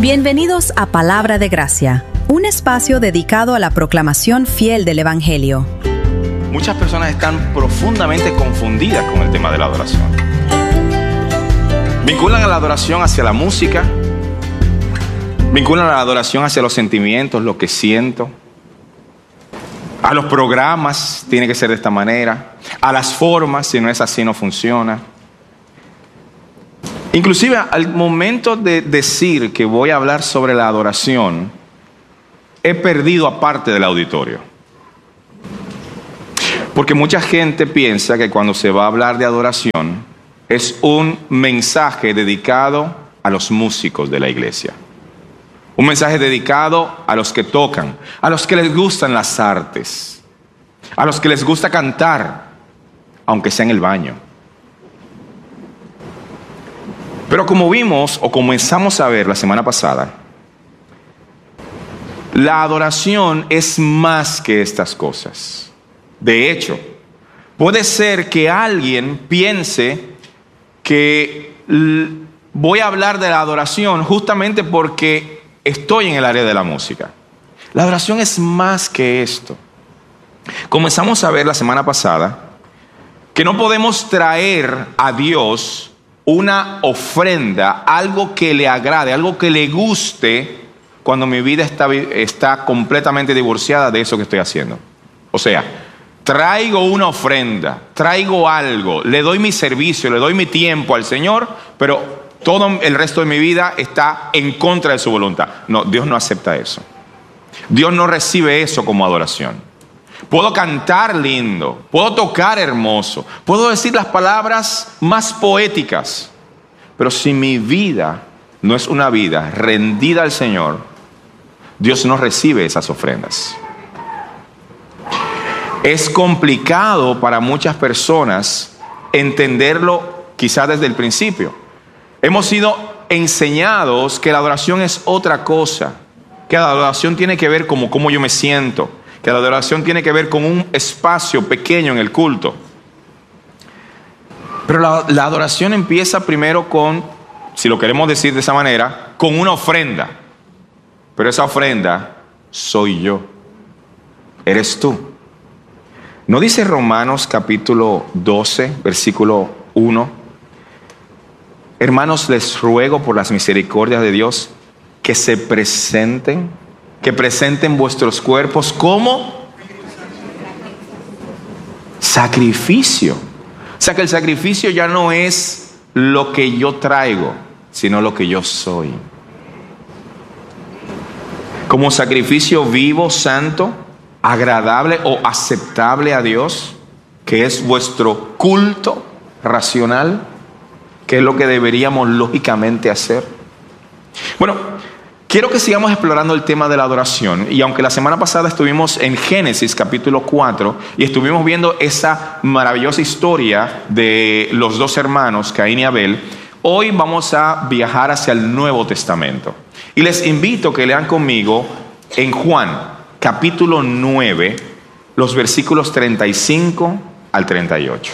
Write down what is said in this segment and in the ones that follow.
Bienvenidos a Palabra de Gracia, un espacio dedicado a la proclamación fiel del Evangelio. Muchas personas están profundamente confundidas con el tema de la adoración. Vinculan a la adoración hacia la música, vinculan a la adoración hacia los sentimientos, lo que siento. A los programas tiene que ser de esta manera, a las formas, si no es así no funciona. Inclusive al momento de decir que voy a hablar sobre la adoración, he perdido a parte del auditorio. Porque mucha gente piensa que cuando se va a hablar de adoración es un mensaje dedicado a los músicos de la iglesia. Un mensaje dedicado a los que tocan, a los que les gustan las artes, a los que les gusta cantar, aunque sea en el baño. Pero como vimos o comenzamos a ver la semana pasada, la adoración es más que estas cosas. De hecho, puede ser que alguien piense que voy a hablar de la adoración justamente porque estoy en el área de la música. La adoración es más que esto. Comenzamos a ver la semana pasada que no podemos traer a Dios una ofrenda, algo que le agrade, algo que le guste cuando mi vida está completamente divorciada de eso que estoy haciendo. O sea, traigo una ofrenda, traigo algo, le doy mi servicio, le doy mi tiempo al Señor, pero todo el resto de mi vida está en contra de su voluntad. No, Dios no acepta eso. Dios no recibe eso como adoración. Puedo cantar lindo, puedo tocar hermoso, puedo decir las palabras más poéticas, pero si mi vida no es una vida rendida al Señor, Dios no recibe esas ofrendas. Es complicado para muchas personas entenderlo quizás desde el principio. Hemos sido enseñados que la adoración es otra cosa, que la adoración tiene que ver con cómo yo me siento, que la adoración tiene que ver con un espacio pequeño en el culto. Pero la adoración empieza primero con, si lo queremos decir de esa manera, con una ofrenda. Pero esa ofrenda soy yo, eres tú. ¿No dice Romanos capítulo 12, versículo 1? Hermanos, les ruego por las misericordias de Dios que se presenten, que presenten vuestros cuerpos como sacrificio. O sea que el sacrificio ya no es lo que yo traigo, sino lo que yo soy. Como sacrificio vivo, santo, agradable o aceptable a Dios, que es vuestro culto racional, que es lo que deberíamos lógicamente hacer. Bueno, quiero que sigamos explorando el tema de la adoración. Y aunque la semana pasada estuvimos en Génesis capítulo 4 y estuvimos viendo esa maravillosa historia de los dos hermanos, Caín y Abel, hoy vamos a viajar hacia el Nuevo Testamento. Y les invito a que lean conmigo en Juan capítulo 9, los versículos 35 al 38.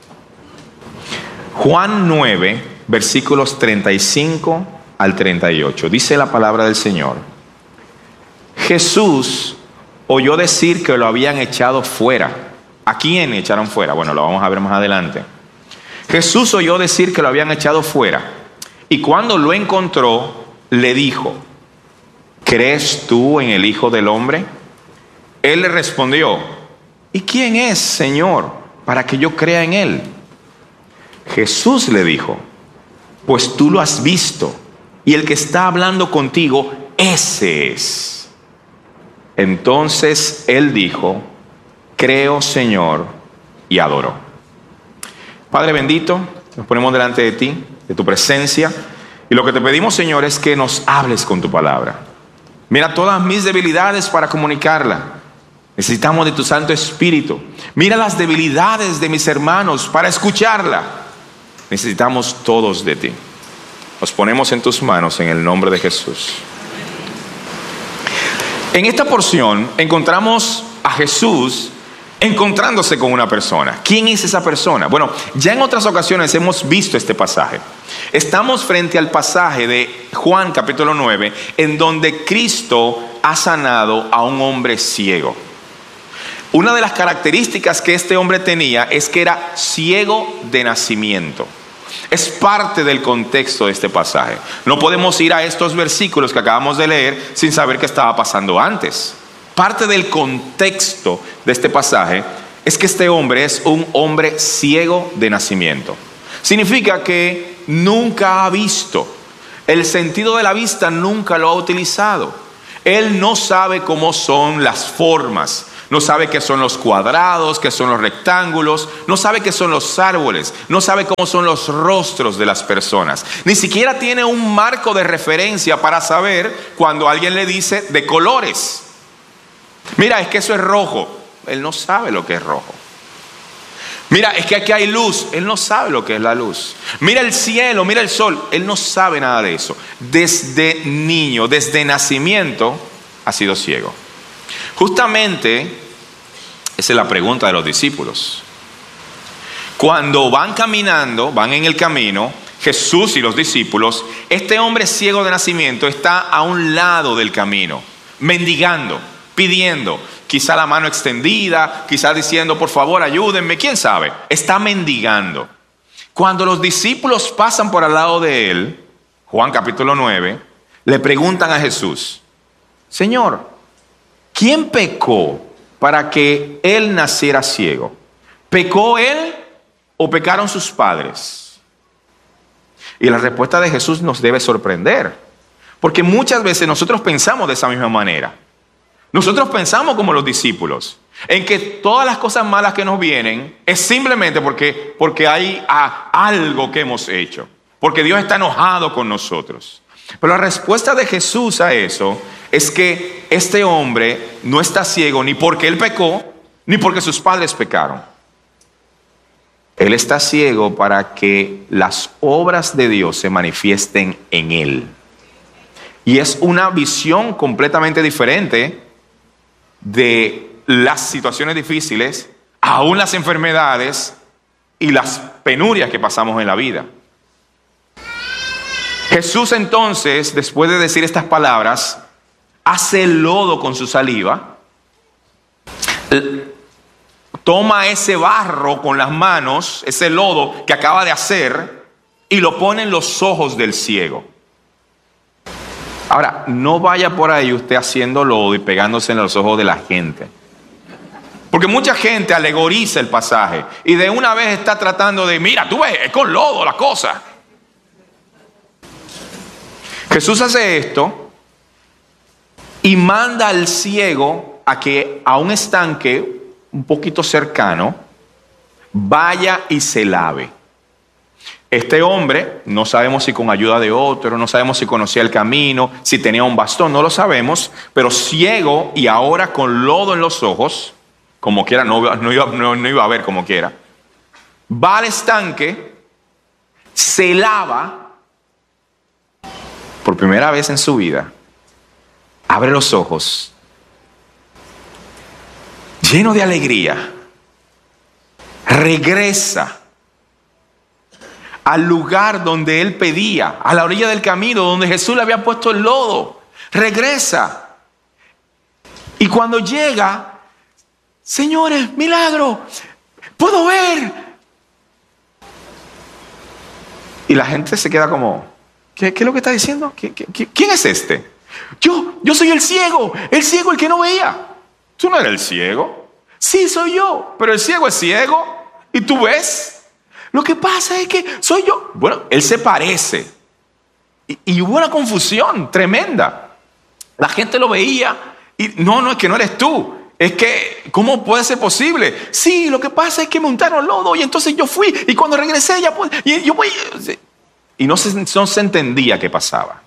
Juan 9, versículos 35 al 38. Dice la palabra del Señor. Jesús oyó decir que lo habían echado fuera. ¿A quién echaron fuera? Bueno, lo vamos a ver más adelante. Jesús oyó decir que lo habían echado fuera. Y cuando lo encontró, le dijo: ¿crees tú en el Hijo del Hombre? Él le respondió: ¿y quién es, Señor, para que yo crea en él? Jesús le dijo: pues tú lo has visto, y el que está hablando contigo, ese es. Entonces él dijo: creo, Señor, y adoró. Padre bendito, nos ponemos delante de ti, de tu presencia, y lo que te pedimos, Señor, es que nos hables con tu palabra. Mira todas mis debilidades para comunicarla. Necesitamos de tu Santo Espíritu. Mira las debilidades de mis hermanos para escucharla. Necesitamos todos de ti. Nos ponemos en tus manos en el nombre de Jesús. En esta porción encontramos a Jesús encontrándose con una persona. ¿Quién es esa persona? Bueno, ya en otras ocasiones hemos visto este pasaje. Estamos frente al pasaje de Juan capítulo 9, en donde Cristo ha sanado a un hombre ciego. Una de las características que este hombre tenía es que era ciego de nacimiento. Es parte del contexto de este pasaje. No podemos ir a estos versículos que acabamos de leer sin saber qué estaba pasando antes. Parte del contexto de este pasaje es que este hombre es un hombre ciego de nacimiento. Significa que nunca ha visto. El sentido de la vista nunca lo ha utilizado. Él no sabe cómo son las formas. No sabe qué son los cuadrados, qué son los rectángulos, no sabe qué son los árboles, no sabe cómo son los rostros de las personas. Ni siquiera tiene un marco de referencia para saber cuando alguien le dice de colores. Mira, es que eso es rojo. Él no sabe lo que es rojo. Mira, es que aquí hay luz. Él no sabe lo que es la luz. Mira el cielo, mira el sol. Él no sabe nada de eso. Desde niño, desde nacimiento, ha sido ciego. Justamente, esa es la pregunta de los discípulos. Cuando van caminando, van en el camino, Jesús y los discípulos, este hombre ciego de nacimiento está a un lado del camino, mendigando, pidiendo, quizá la mano extendida, quizá diciendo, por favor, ayúdenme, quién sabe, está mendigando. Cuando los discípulos pasan por al lado de él, Juan capítulo 9, le preguntan a Jesús, Señor, ¿quién pecó para que él naciera ciego? ¿Pecó él o pecaron sus padres? Y la respuesta de Jesús nos debe sorprender, porque muchas veces nosotros pensamos de esa misma manera. Nosotros pensamos como los discípulos, en que todas las cosas malas que nos vienen es simplemente porque hay algo que hemos hecho, porque Dios está enojado con nosotros. Pero la respuesta de Jesús a eso es que este hombre no está ciego ni porque él pecó, ni porque sus padres pecaron. Él está ciego para que las obras de Dios se manifiesten en él. Y es una visión completamente diferente de las situaciones difíciles, aún las enfermedades y las penurias que pasamos en la vida. Jesús entonces, después de decir estas palabras, hace lodo con su saliva, toma ese barro con las manos, ese lodo que acaba de hacer, y lo pone en los ojos del ciego. Ahora, no vaya por ahí usted haciendo lodo y pegándose en los ojos de la gente. Porque mucha gente alegoriza el pasaje y de una vez está tratando de, mira, tú ves, es con lodo la cosa. Jesús hace esto y manda al ciego a un estanque un poquito cercano, vaya y se lave. Este hombre, no sabemos si con ayuda de otro, no sabemos si conocía el camino, si tenía un bastón, no lo sabemos, pero ciego y ahora con lodo en los ojos, como quiera, no iba a ver como quiera, va al estanque, se lava, por primera vez en su vida, abre los ojos, lleno de alegría, regresa al lugar donde él pedía, a la orilla del camino donde Jesús le había puesto el lodo, regresa. Y cuando llega, señores, milagro, puedo ver. Y la gente se queda como, ¿qué es lo que está diciendo? ¿Quién es este? Yo soy el ciego el que no veía. ¿Tú no eres el ciego? Sí, soy yo, pero el ciego es ciego y tú ves. Lo que pasa es que soy yo. Bueno, él se parece. Y hubo una confusión tremenda. La gente lo veía y no, es que no eres tú. Es que, ¿cómo puede ser posible? Sí, lo que pasa es que me untaron lodo y entonces yo fui y cuando regresé ya pues, y yo voy. Y no se entendía qué pasaba.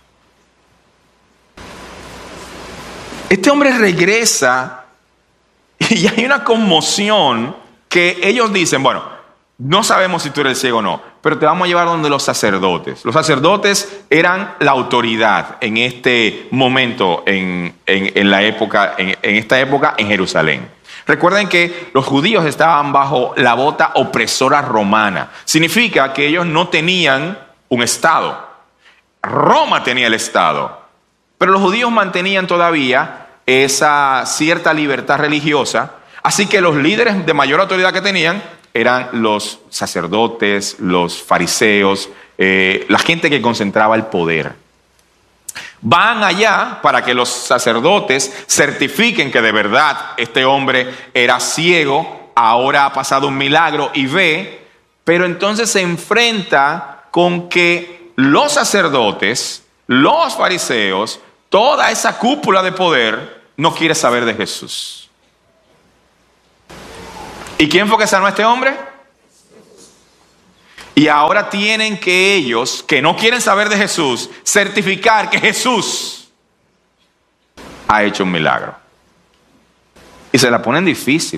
Este hombre regresa y hay una conmoción que ellos dicen, bueno, no sabemos si tú eres ciego o no, pero te vamos a llevar donde los sacerdotes. Los sacerdotes eran la autoridad en este momento, en esta época en Jerusalén. Recuerden que los judíos estaban bajo la bota opresora romana. Significa que ellos no tenían un estado. Roma tenía el estado. Pero los judíos mantenían todavía esa cierta libertad religiosa. Así que los líderes de mayor autoridad que tenían eran los sacerdotes, los fariseos, la gente que concentraba el poder. Van allá para que los sacerdotes certifiquen que de verdad este hombre era ciego, ahora ha pasado un milagro y ve, pero entonces se enfrenta con que los sacerdotes, los fariseos, toda esa cúpula de poder no quiere saber de Jesús. ¿Y quién fue que sanó a este hombre? Y ahora tienen que ellos, que no quieren saber de Jesús, certificar que Jesús ha hecho un milagro. Y se la ponen difícil.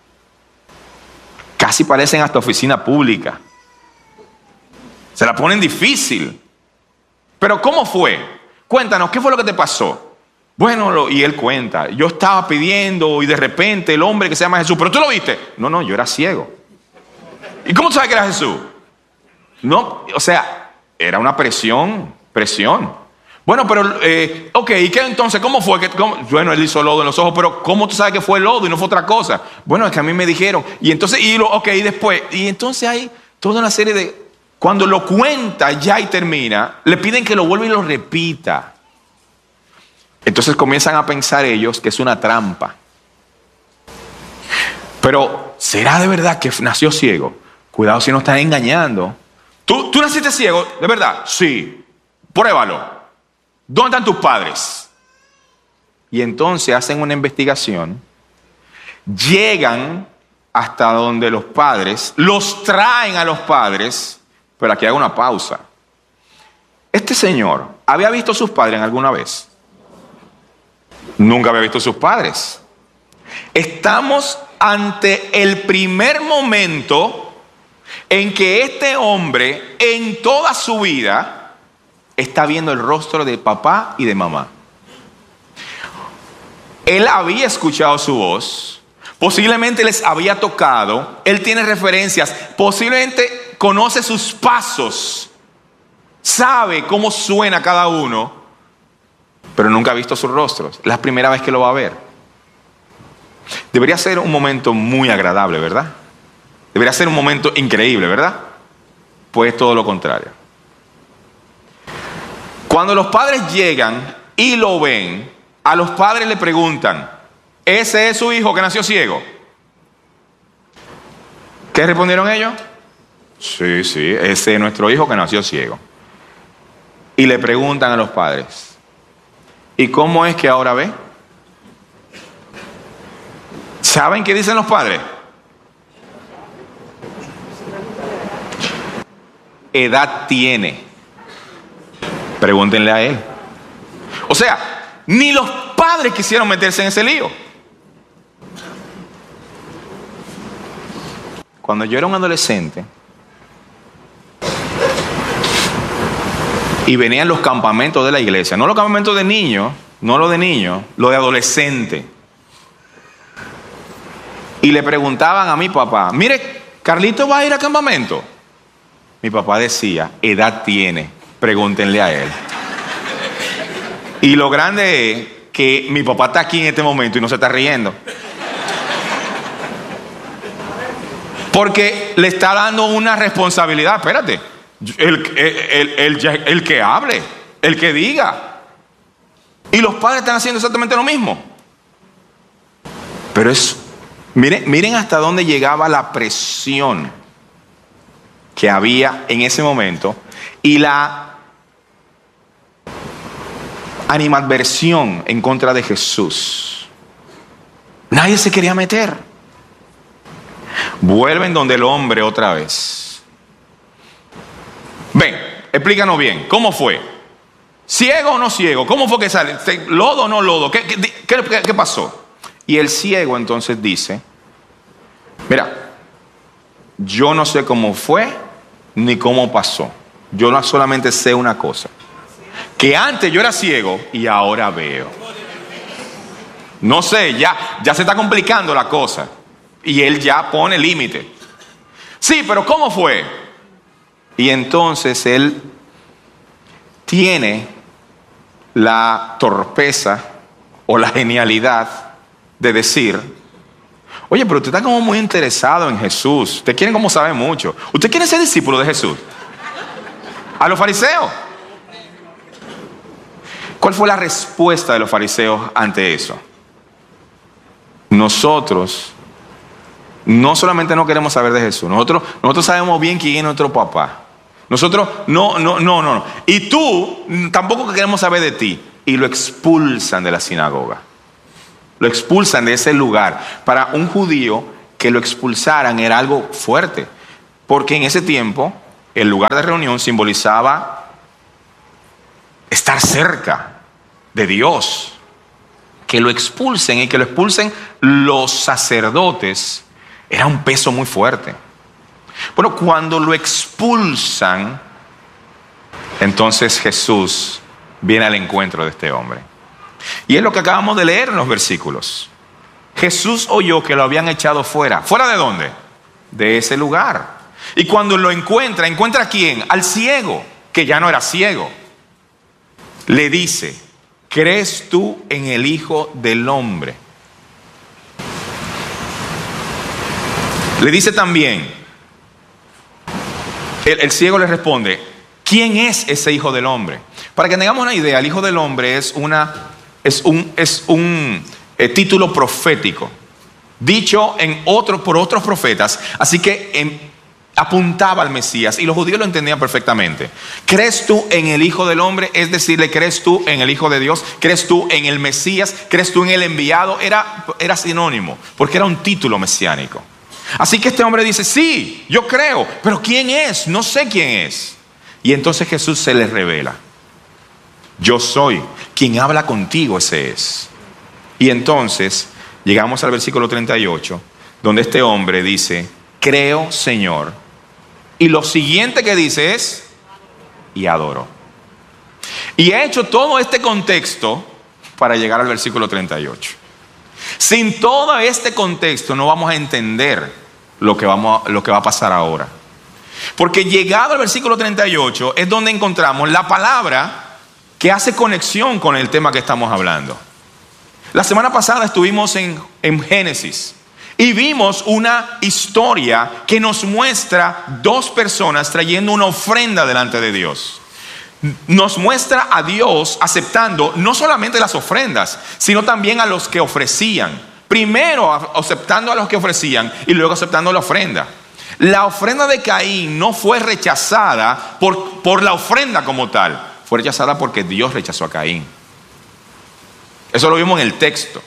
Casi parecen hasta oficina pública. Se la ponen difícil. Pero ¿cómo fue? Cuéntanos, ¿qué fue lo que te pasó? Bueno, y él cuenta, yo estaba pidiendo y de repente el hombre que se llama Jesús, ¿pero tú lo viste? No, yo era ciego. ¿Y cómo tú sabes que era Jesús? No, o sea, era una presión. Bueno, pero, ok, ¿y qué entonces? ¿Cómo fue? Bueno, él hizo lodo en los ojos, pero ¿cómo tú sabes que fue lodo y no fue otra cosa? Bueno, es que a mí me dijeron. Y entonces, y después, y entonces hay toda una serie de... Cuando lo cuenta ya y termina, le piden que lo vuelva y lo repita. Entonces comienzan a pensar ellos que es una trampa. Pero, ¿será de verdad que nació ciego? Cuidado si no están engañando. ¿Tú naciste ciego? ¿De verdad? Sí. Pruébalo. ¿Dónde están tus padres? Y entonces hacen una investigación. Llegan hasta donde los padres, los traen a los padres, pero aquí hago una pausa. Este señor, ¿había visto a sus padres alguna vez? Nunca había visto a sus padres. Estamos ante el primer momento en que este hombre en toda su vida está viendo el rostro de papá y de mamá. Él había escuchado su voz, posiblemente les había tocado, él tiene referencias, posiblemente conoce sus pasos, sabe cómo suena cada uno, pero nunca ha visto sus rostros. Es la primera vez que lo va a ver. Debería ser un momento muy agradable, ¿verdad? Debería ser un momento increíble, ¿verdad? Pues todo lo contrario. Cuando los padres llegan y lo ven, a los padres le preguntan, ¿ese es su hijo que nació ciego? ¿Qué respondieron ellos? Sí, ese es nuestro hijo que nació ciego. Y le preguntan a los padres, ¿y cómo es que ahora ve? ¿Saben qué dicen los padres? Edad tiene. Pregúntenle a él. O sea, ni los padres quisieron meterse en ese lío. Cuando yo era un adolescente y venían los campamentos de la iglesia, no los campamentos de niños, no lo de niños, lo de adolescente. Y le preguntaban a mi papá, mire, ¿Carlito va a ir al campamento? Mi papá decía, edad tiene, pregúntenle a él. Y lo grande es que mi papá está aquí en este momento y no se está riendo. Porque le está dando una responsabilidad. Espérate, el que hable, el que diga. Y los padres están haciendo exactamente lo mismo. Pero miren hasta dónde llegaba la presión que había en ese momento y la animadversión en contra de Jesús. Nadie se quería meter. Vuelven donde el hombre otra vez. Ven, explícanos bien, ¿cómo fue? ¿Ciego o no ciego? ¿Cómo fue que sale? ¿Lodo o no lodo? ¿Qué pasó? Y el ciego entonces dice, mira, yo no sé cómo fue ni cómo pasó. Yo no solamente sé una cosa, que antes yo era ciego y ahora veo. No sé, ya se está complicando la cosa. Y él ya pone límite. Sí, pero ¿cómo fue? Y entonces él tiene la torpeza o la genialidad de decir: oye, pero usted está como muy interesado en Jesús. Usted quiere como saber mucho. ¿Usted quiere ser discípulo de Jesús? A los fariseos. ¿Cuál fue la respuesta de los fariseos ante eso? Nosotros no solamente no queremos saber de Jesús, nosotros sabemos bien quién es nuestro papá. Nosotros no. Y tú tampoco queremos saber de ti. Y lo expulsan de la sinagoga. Lo expulsan de ese lugar. Para un judío, que lo expulsaran era algo fuerte. Porque en ese tiempo, el lugar de reunión simbolizaba estar cerca de Dios. Que lo expulsen, y que lo expulsen los sacerdotes era un peso muy fuerte. Bueno, cuando lo expulsan, entonces Jesús viene al encuentro de este hombre. Y es lo que acabamos de leer en los versículos. Jesús oyó que lo habían echado fuera. ¿Fuera de dónde? De ese lugar. Y cuando lo encuentra, ¿encuentra a quién? Al ciego, que ya no era ciego. Le dice: ¿crees tú en el Hijo del Hombre? Le dice también, el ciego le responde: ¿quién es ese Hijo del Hombre? Para que tengamos una idea, el Hijo del Hombre es un título profético, dicho por otros profetas, así que apuntaba al Mesías, y los judíos lo entendían perfectamente. ¿Crees tú en el Hijo del Hombre? Es decirle, ¿crees tú en el Hijo de Dios? ¿Crees tú en el Mesías? ¿Crees tú en el enviado? Era sinónimo, porque era un título mesiánico. Así que este hombre dice: sí, yo creo, pero ¿quién es? No sé quién es. Y entonces Jesús se le revela: yo soy quien habla contigo, ese es. Y entonces llegamos al versículo 38, donde este hombre dice: creo, Señor. Y lo siguiente que dice es: y adoro. Y he hecho todo este contexto para llegar al versículo 38. Sin todo este contexto no vamos a entender lo que va a pasar ahora. Porque llegado al versículo 38 es donde encontramos la palabra que hace conexión con el tema que estamos hablando. La semana pasada estuvimos en Génesis y vimos una historia que nos muestra dos personas trayendo una ofrenda delante de Dios. Nos muestra a Dios aceptando no solamente las ofrendas, sino también a los que ofrecían. Primero aceptando a los que ofrecían y luego aceptando la ofrenda. La ofrenda de Caín no fue rechazada por la ofrenda como tal. Fue rechazada porque Dios rechazó a Caín. Eso lo vimos en el texto.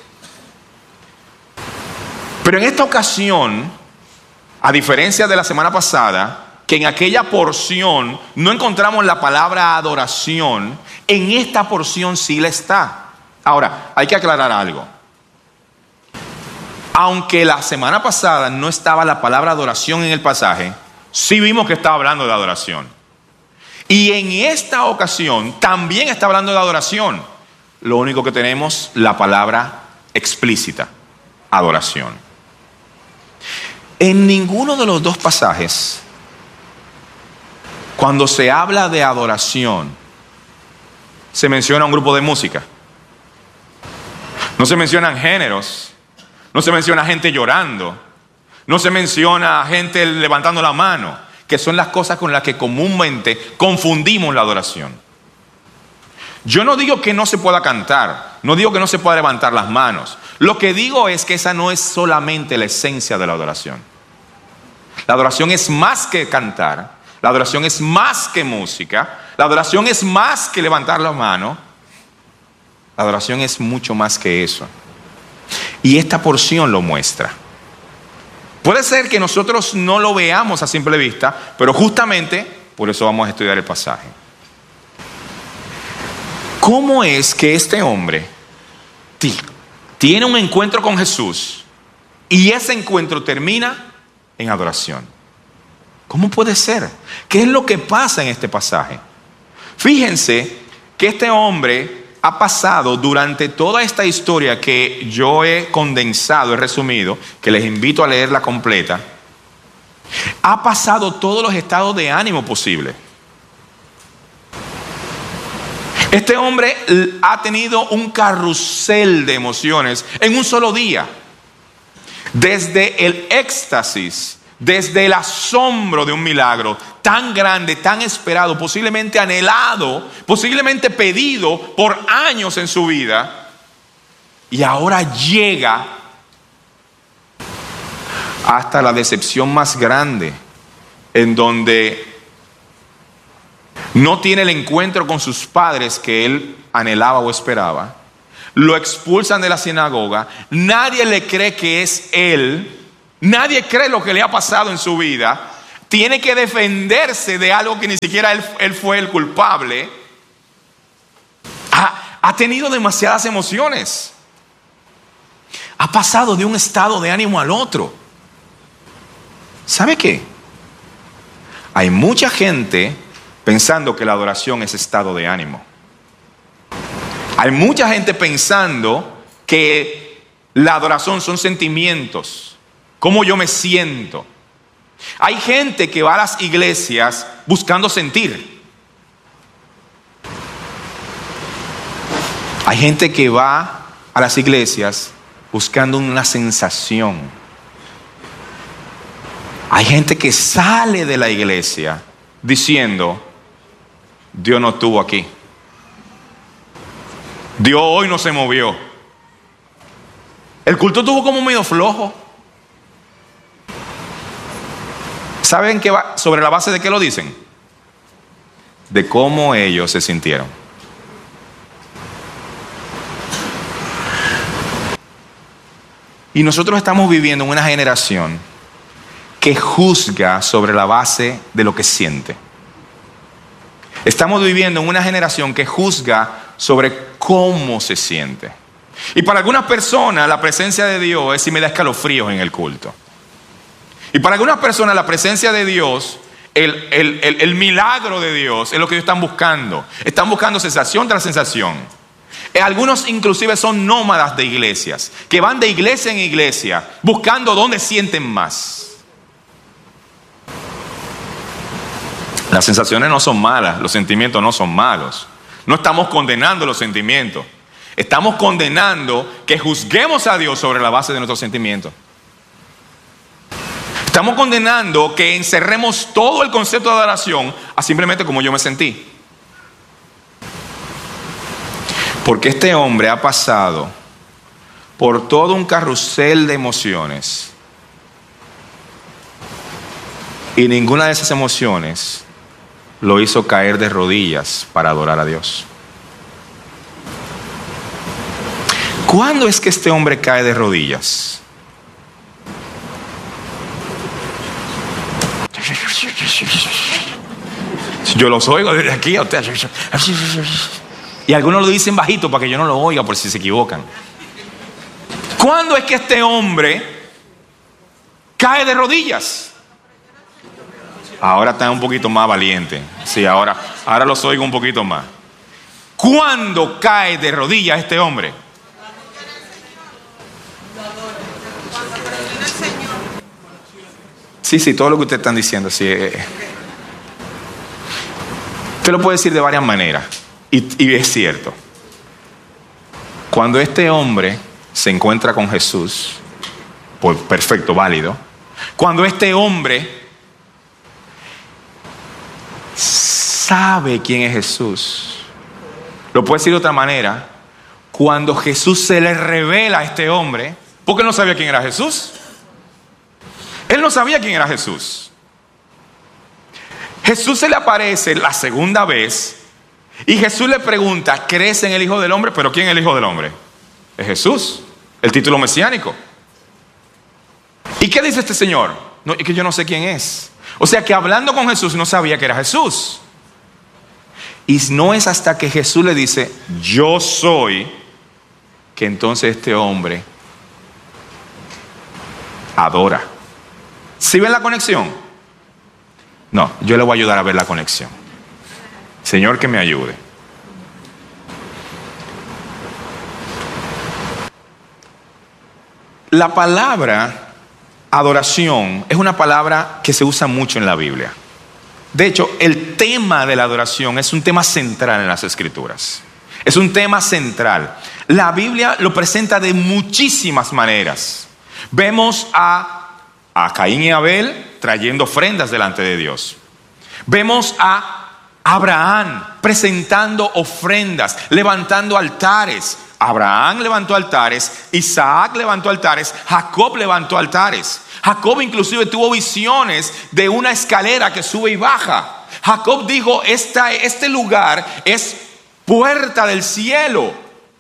Pero en esta ocasión, a diferencia de la semana pasada, que en aquella porción no encontramos la palabra adoración, en esta porción sí la está. Ahora, hay que aclarar algo. Aunque la semana pasada no estaba la palabra adoración en el pasaje, sí vimos que estaba hablando de adoración. Y en esta ocasión también está hablando de adoración. Lo único que tenemos, la palabra explícita, adoración. En ninguno de los dos pasajes, cuando se habla de adoración, se menciona un grupo de música. No se mencionan géneros. No se menciona gente llorando. No se menciona gente levantando la mano, que son las cosas con las que comúnmente confundimos la adoración. Yo no digo que no se pueda cantar. No digo que no se pueda levantar las manos. Lo que digo es que esa no es solamente la esencia de la adoración. La adoración es más que cantar. La adoración es más que música. La adoración es más que levantar la mano. La adoración es mucho más que eso. Y esta porción lo muestra. Puede ser que nosotros no lo veamos a simple vista, pero justamente por eso vamos a estudiar el pasaje. ¿Cómo es que este hombre tiene un encuentro con Jesús y ese encuentro termina en adoración? ¿Cómo puede ser? ¿Qué es lo que pasa en este pasaje? Fíjense que este hombre ha pasado durante toda esta historia que yo he condensado, he resumido, que les invito a leerla completa, ha pasado todos los estados de ánimo posibles. Este hombre ha tenido un carrusel de emociones en un solo día. Desde el éxtasis, desde el asombro de un milagro tan grande, tan esperado, posiblemente anhelado, posiblemente pedido por años en su vida, y ahora llega hasta la decepción más grande, en donde no tiene el encuentro con sus padres que él anhelaba o esperaba. Lo expulsan de la sinagoga. Nadie le cree que es él. Nadie cree lo que le ha pasado en su vida. Tiene que defenderse de algo que ni siquiera él fue el culpable. Ha tenido demasiadas emociones. Ha pasado de un estado de ánimo al otro. ¿Sabe qué? Hay mucha gente pensando que la adoración es estado de ánimo. Hay mucha gente pensando que la adoración son sentimientos, cómo yo me siento. Hay gente que va a las iglesias buscando sentir. Hay gente que va a las iglesias buscando una sensación. Hay gente que sale de la iglesia diciendo: Dios no estuvo aquí. Dios hoy no se movió. El culto estuvo como medio flojo. ¿Saben qué va? ¿Sobre la base de qué lo dicen? De cómo ellos se sintieron. Y nosotros estamos viviendo en una generación que juzga sobre la base de lo que siente. Estamos viviendo en una generación que juzga sobre cómo se siente. Y para algunas personas la presencia de Dios es si me da escalofríos en el culto. Y para algunas personas la presencia de Dios, el milagro de Dios es lo que ellos están buscando. Están buscando sensación tras sensación. Algunos inclusive son nómadas de iglesias, que van de iglesia en iglesia buscando dónde sienten más. Las sensaciones no son malas, los sentimientos no son malos. No estamos condenando los sentimientos. Estamos condenando que juzguemos a Dios sobre la base de nuestros sentimientos. Estamos condenando que encerremos todo el concepto de adoración a simplemente como yo me sentí. Porque este hombre ha pasado por todo un carrusel de emociones. Y ninguna de esas emociones lo hizo caer de rodillas para adorar a Dios. ¿Cuándo es que este hombre cae de rodillas? Yo los oigo desde aquí a usted. Y algunos lo dicen bajito para que yo no lo oiga por si se equivocan. ¿Cuándo es que este hombre cae de rodillas? Ahora está un poquito más valiente. Sí, ahora los oigo un poquito más. ¿Cuándo cae de rodillas este hombre? Sí, todo lo que ustedes están diciendo, sí. Usted lo puede decir de varias maneras. Y es cierto. Cuando este hombre se encuentra con Jesús, pues perfecto, válido. Cuando este hombre sabe quién es Jesús, lo puede decir de otra manera, cuando Jesús se le revela a este hombre, porque él no sabía quién era Jesús. Él no sabía quién era Jesús. Jesús se le aparece la segunda vez y Jesús le pregunta: ¿crees en el Hijo del Hombre? ¿Pero quién es el Hijo del Hombre? Es Jesús, el título mesiánico. ¿Y qué dice este señor? No, es que yo no sé quién es. O sea que hablando con Jesús no sabía que era Jesús. Y no es hasta que Jesús le dice: yo soy, que entonces este hombre adora. ¿Sí ven la conexión? No, yo le voy a ayudar a ver la conexión. Señor, que me ayude. La palabra adoración es una palabra que se usa mucho en la Biblia. De hecho, el tema de la adoración es un tema central en las Escrituras. Es un tema central. La Biblia lo presenta de muchísimas maneras. Vemos a Caín y Abel trayendo ofrendas delante de Dios. Vemos a Abraham presentando ofrendas, levantando altares. Abraham levantó altares, Isaac levantó altares, Jacob levantó altares. Jacob inclusive tuvo visiones de una escalera que sube y baja. Jacob dijo, este lugar es puerta del cielo.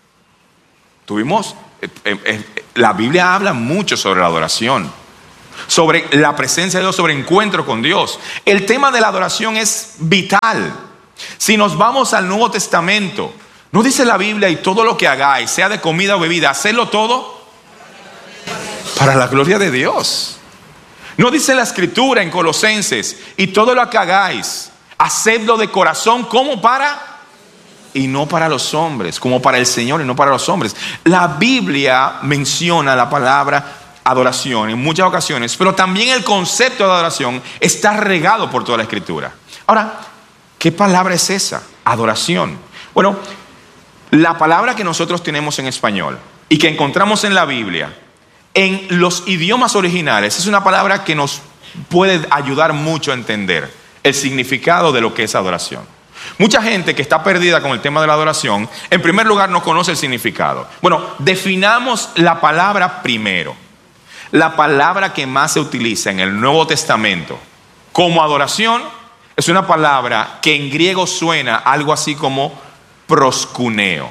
La Biblia habla mucho sobre la adoración, sobre la presencia de Dios, sobre encuentro con Dios. El tema de la adoración es vital. Si nos vamos al Nuevo Testamento, ¿no dice la Biblia, y todo lo que hagáis, sea de comida o bebida, hacedlo todo para la gloria de Dios? ¿No dice la Escritura en Colosenses, y todo lo que hagáis, hacedlo de corazón, como para, y no para los hombres, como para el Señor y no para los hombres? La Biblia menciona la palabra adoración en muchas ocasiones, pero también el concepto de adoración está regado por toda la Escritura. Ahora, ¿qué palabra es esa? Adoración. Bueno, la palabra que nosotros tenemos en español y que encontramos en la Biblia, en los idiomas originales, es una palabra que nos puede ayudar mucho a entender el significado de lo que es adoración. Mucha gente que está perdida con el tema de la adoración, en primer lugar no conoce el significado. Bueno, definamos la palabra primero. La palabra que más se utiliza en el Nuevo Testamento como adoración es una palabra que en griego suena algo así como proskuneo.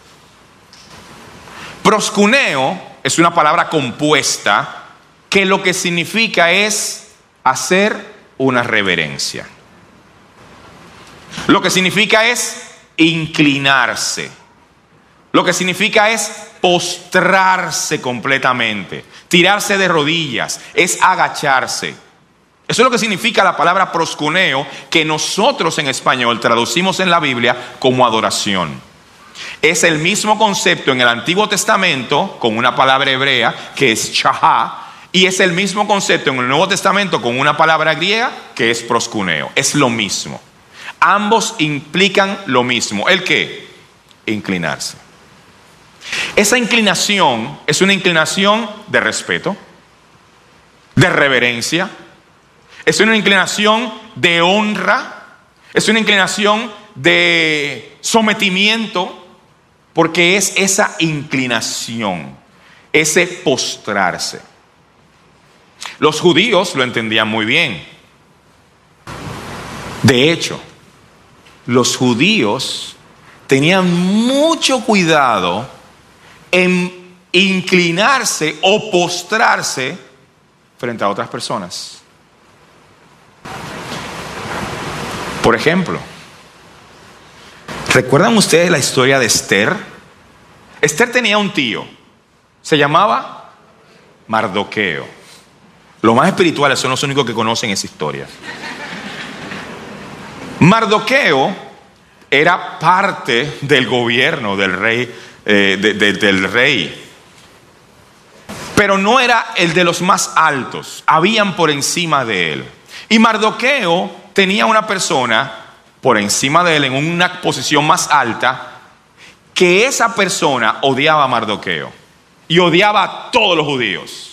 Proskuneo es una palabra compuesta que lo que significa es hacer una reverencia. Lo que significa es inclinarse. Lo que significa es postrarse completamente, tirarse de rodillas, es agacharse. Eso es lo que significa la palabra proskuneo, que nosotros en español traducimos en la Biblia como adoración. Es el mismo concepto en el Antiguo Testamento con una palabra hebrea que es chahá, y es el mismo concepto en el Nuevo Testamento con una palabra griega que es proskuneo. Es lo mismo. Ambos implican lo mismo. ¿El qué? Inclinarse. Esa inclinación es una inclinación de respeto, de reverencia, es una inclinación de honra, es una inclinación de sometimiento, porque es esa inclinación, ese postrarse. Los judíos lo entendían muy bien. De hecho, los judíos tenían mucho cuidado en inclinarse o postrarse frente a otras personas. Por ejemplo, ¿recuerdan ustedes la historia de Esther? Esther tenía un tío, se llamaba Mardoqueo. Los más espirituales son los únicos que conocen esa historia. Mardoqueo era parte del gobierno del rey, del rey, pero no era el de los más altos, habían por encima de él. Y Mardoqueo tenía una persona por encima de él en una posición más alta, que esa persona odiaba a Mardoqueo y odiaba a todos los judíos.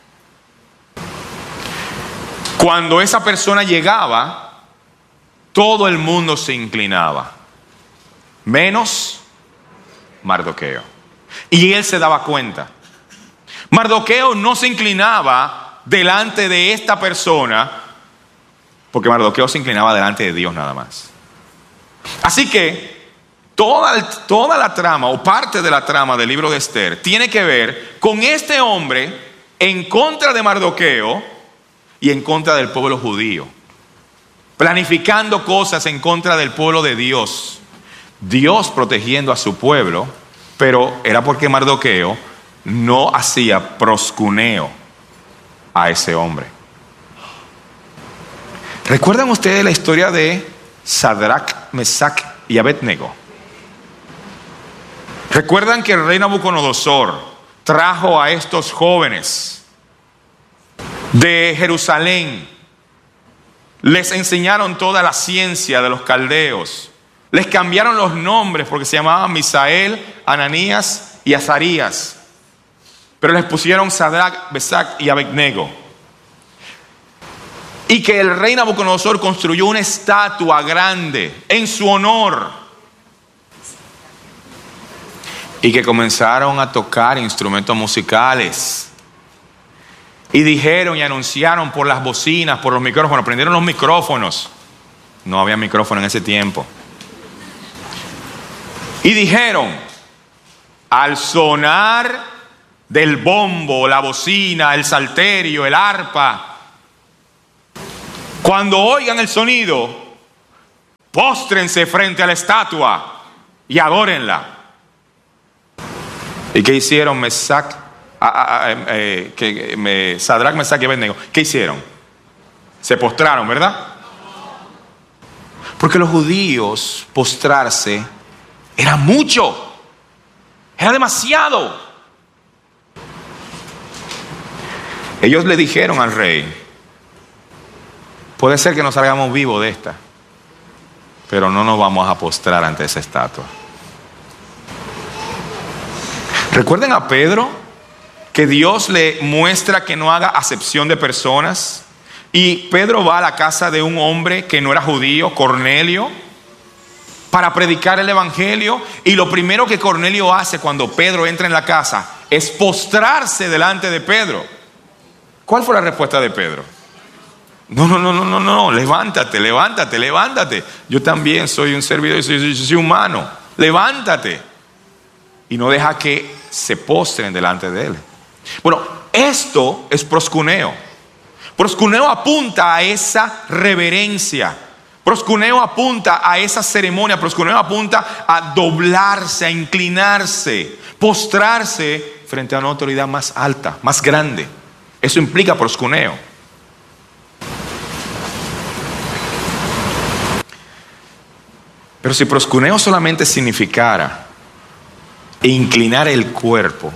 Cuando esa persona llegaba, todo el mundo se inclinaba, menos Mardoqueo. Y él se daba cuenta. Mardoqueo no se inclinaba delante de esta persona, porque se inclinaba delante de Dios nada más. Así que toda la trama o parte de la trama del libro de Esther tiene que ver con este hombre en contra de Mardoqueo y en contra del pueblo judío, planificando cosas en contra del pueblo de Dios. Dios protegiendo a su pueblo, pero era porque Mardoqueo no hacía proskuneo a ese hombre. ¿Recuerdan ustedes la historia de Sadrach, Mesach y Abednego? ¿Recuerdan que el rey Nabucodonosor trajo a estos jóvenes de Jerusalén. Les enseñaron toda la ciencia de los caldeos. Les cambiaron los nombres porque se llamaban Misael, Ananías y Azarías. Pero les pusieron Sadrach, Mesach y Abednego. Y que el rey Nabucodonosor construyó una estatua grande en su honor. Y que comenzaron a tocar instrumentos musicales. Y dijeron y anunciaron por las bocinas, por los micrófonos. Prendieron los micrófonos. No había micrófono en ese tiempo. Y dijeron, al sonar del bombo, la bocina, el salterio, el arpa, cuando oigan el sonido, póstrense frente a la estatua y adórenla. ¿Y qué hicieron Sadrach, Mesach y Abednego? ¿Qué hicieron? Se postraron, ¿verdad? Porque los judíos postrarse era mucho, era demasiado. Ellos le dijeron al rey, puede ser que nos salgamos vivos de esta, pero no nos vamos a postrar ante esa estatua. ¿Recuerden a Pedro? Que Dios le muestra que no haga acepción de personas. Y Pedro va a la casa de un hombre que no era judío, Cornelio, para predicar el evangelio. Y lo primero que Cornelio hace cuando Pedro entra en la casa es postrarse delante de Pedro. ¿Cuál fue la respuesta de Pedro? No, levántate. Yo también soy un servidor, soy humano. Levántate. Y no deja que se postren delante de él. Bueno, esto es proscuneo. Proscuneo apunta a esa reverencia. Proscuneo apunta a esa ceremonia. Proscuneo apunta a doblarse, a inclinarse, postrarse frente a una autoridad más alta, más grande. Eso implica proscuneo. Pero si proscuneo solamente significara inclinar el cuerpo,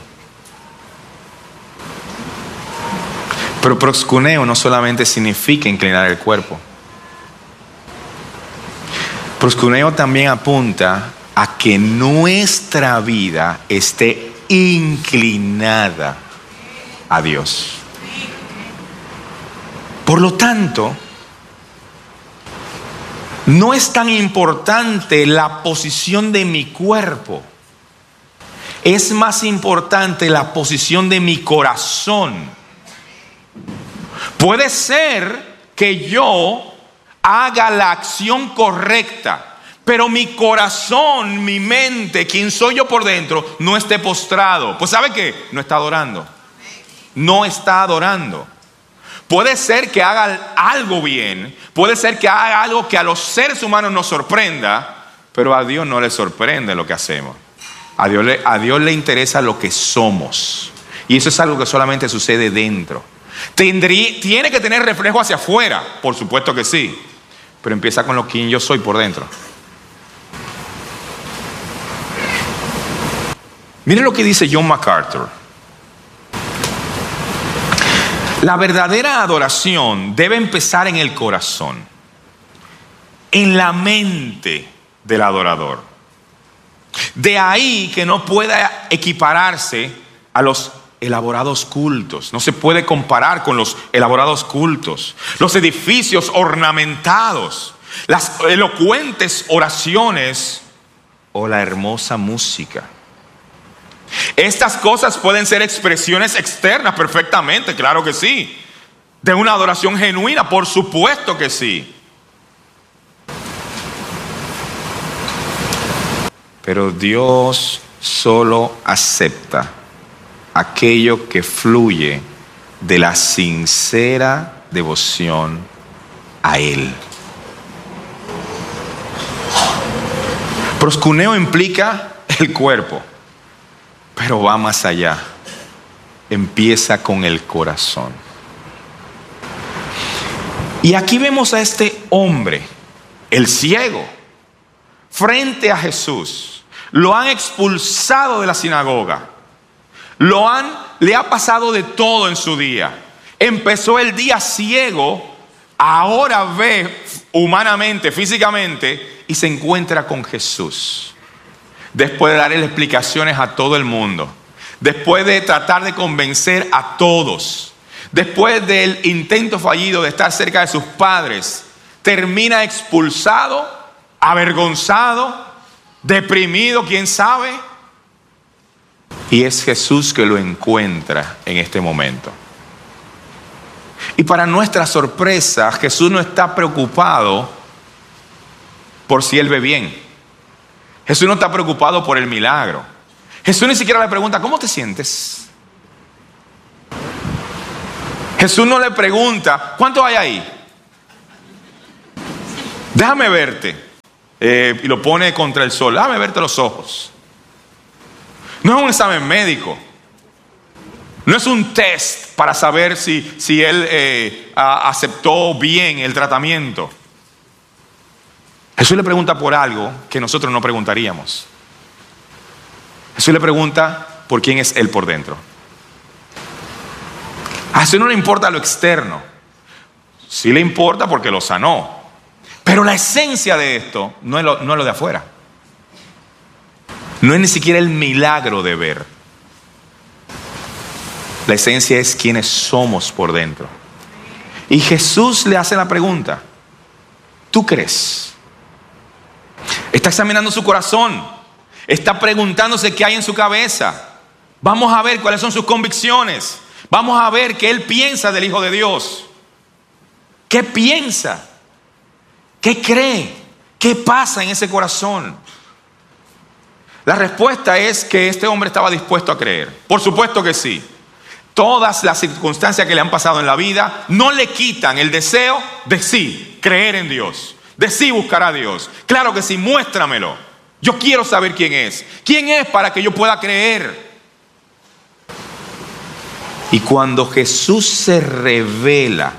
pero proscuneo no solamente significa inclinar el cuerpo. Proscuneo también apunta a que nuestra vida esté inclinada a Dios. Por lo tanto, no es tan importante la posición de mi cuerpo. Es más importante la posición de mi corazón. Puede ser que yo haga la acción correcta, pero mi corazón, mi mente, quien soy yo por dentro, no esté postrado. Pues ¿sabe qué? No está adorando. No está adorando. Puede ser que haga algo bien, puede ser que haga algo que a los seres humanos nos sorprenda, pero a Dios no le sorprende lo que hacemos. A Dios le interesa lo que somos. Y eso es algo que solamente sucede dentro. ¿Tiene que tener reflejo hacia afuera? Por supuesto que sí. Pero empieza con lo que yo soy por dentro. Miren lo que dice John MacArthur. La verdadera adoración debe empezar en el corazón, en la mente del adorador. De ahí que no pueda equipararse a los elaborados cultos. No se puede comparar con los elaborados cultos, los edificios ornamentados, las elocuentes oraciones o la hermosa música. Estas cosas pueden ser expresiones externas perfectamente, claro que sí. De una adoración genuina, por supuesto que sí. Pero Dios solo acepta aquello que fluye de la sincera devoción a Él. Proscuneo implica el cuerpo, pero va más allá. Empieza con el corazón. Y aquí vemos a este hombre, el ciego, frente a Jesús. Lo han expulsado de la sinagoga. le ha pasado de todo en su día. Empezó el día ciego, ahora ve humanamente, físicamente, y se encuentra con Jesús. Después de darle explicaciones a todo el mundo, después de tratar de convencer a todos, después del intento fallido de estar cerca de sus padres, termina expulsado, avergonzado, deprimido, quién sabe. Y es Jesús que lo encuentra en este momento. Y para nuestra sorpresa, Jesús no está preocupado por si él ve bien. Jesús no está preocupado por el milagro. Jesús ni siquiera le pregunta, ¿cómo te sientes? Jesús no le pregunta, ¿cuánto hay ahí? Déjame verte. Y lo pone contra el sol. Déjame verte los ojos. No es un examen médico. No es un test para saber si él aceptó bien el tratamiento. Jesús le pregunta por algo que nosotros no preguntaríamos. Jesús le pregunta por quién es él por dentro. A Jesús no le importa lo externo. Sí le importa porque lo sanó. Pero la esencia de esto no es lo de afuera. No es ni siquiera el milagro de ver. La esencia es quiénes somos por dentro. Y Jesús le hace la pregunta, ¿tú crees? Está examinando su corazón. Está preguntándose qué hay en su cabeza. Vamos a ver cuáles son sus convicciones. Vamos a ver qué él piensa del Hijo de Dios. ¿Qué piensa? ¿Qué cree? ¿Qué pasa en ese corazón? La respuesta es que este hombre estaba dispuesto a creer. Por supuesto que sí. Todas las circunstancias que le han pasado en la vida no le quitan el deseo de sí creer en Dios, de sí buscar a Dios. Claro que sí, muéstramelo. Yo quiero saber quién es. ¿Quién es para que yo pueda creer? Y cuando Jesús se revela,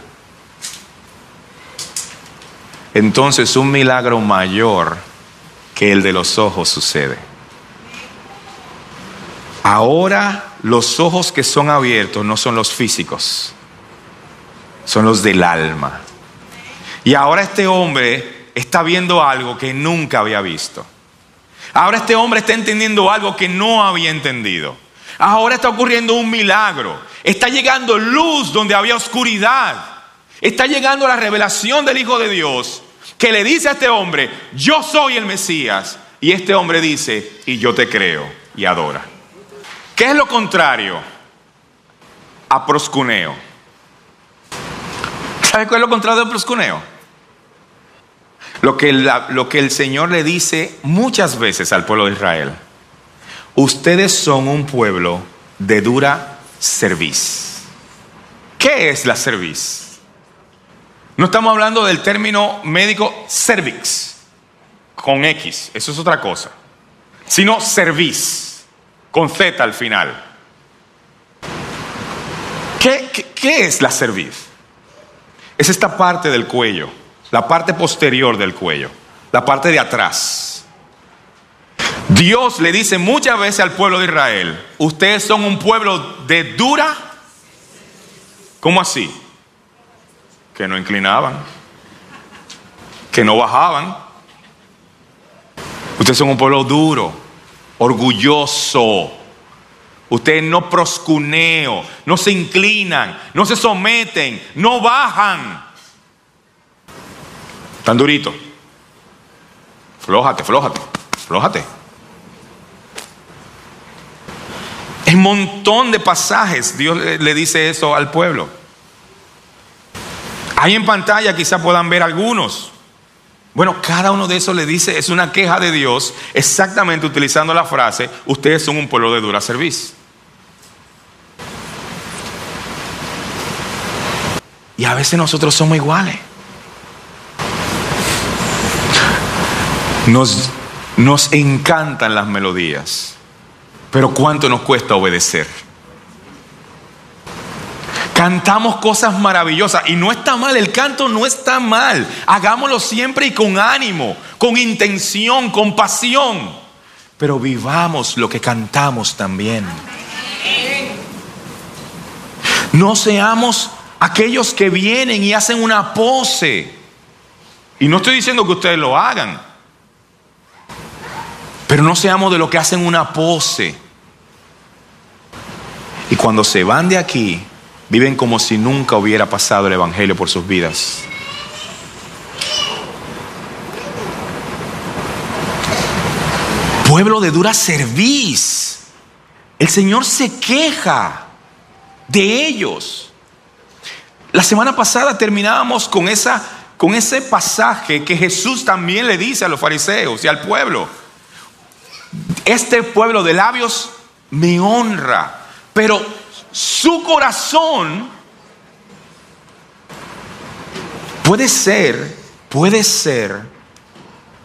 entonces un milagro mayor que el de los ojos sucede. Ahora los ojos que son abiertos no son los físicos, son los del alma. Y ahora este hombre está viendo algo que nunca había visto. Ahora este hombre está entendiendo algo que no había entendido. Ahora está ocurriendo un milagro. Está llegando luz donde había oscuridad. Está llegando la revelación del Hijo de Dios, que le dice a este hombre, yo soy el Mesías. Y este hombre dice, y yo te creo, y adora. ¿Qué es lo contrario a proscuneo? ¿Sabes cuál es lo contrario a proscuneo? Lo que el Señor le dice muchas veces al pueblo de Israel. Ustedes son un pueblo de dura cerviz. ¿Qué es la cerviz? No estamos hablando del término médico cervix, con X, eso es otra cosa. Sino cerviz, con Z al final. ¿Qué es la cerviz? Es esta parte del cuello, la parte posterior del cuello, la parte de atrás. Dios le dice muchas veces al pueblo de Israel, ustedes son un pueblo de dura. ¿Cómo así? Que no inclinaban, que no bajaban. Ustedes son un pueblo duro, orgulloso. Ustedes no proscuneo, no se inclinan, no se someten, no bajan. Tan durito. Flójate. En un montón de pasajes Dios le dice eso al pueblo. Ahí en pantalla quizá puedan ver algunos. Bueno, cada uno de esos le dice, es una queja de Dios, exactamente utilizando la frase, ustedes son un pueblo de dura cerviz. Y a veces nosotros somos iguales. Nos encantan las melodías, pero ¿cuánto nos cuesta obedecer? Cantamos cosas maravillosas y no está mal, el canto no está mal. Hagámoslo siempre y con ánimo, con intención, con pasión. Pero vivamos lo que cantamos también. No seamos aquellos que vienen y hacen una pose. Y no estoy diciendo que ustedes lo hagan, pero no seamos de los que hacen una pose. Y cuando se van de aquí, viven como si nunca hubiera pasado el evangelio por sus vidas. Pueblo de dura cerviz. El Señor se queja de ellos. La semana pasada terminábamos con ese pasaje que Jesús también le dice a los fariseos y al pueblo. Este pueblo de labios me honra, pero su corazón puede ser